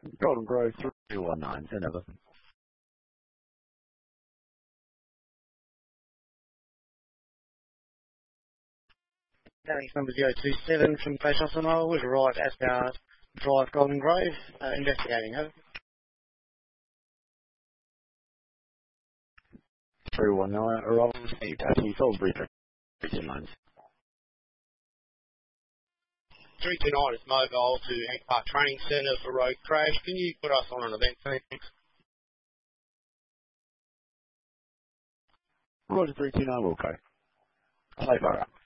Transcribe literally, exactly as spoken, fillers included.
Golden Grove three one nine, send over. Alex number zero two seven from Place Osama was arrived at Asgard Drive, Golden Grove, uh, investigating, over. three one nine, arrival received, actually Salisbury three lines. three two nine is mobile to Hank Park Training Centre for road crash. Can you put us on an event, thanks? Roger three two nine, will go. Play fire.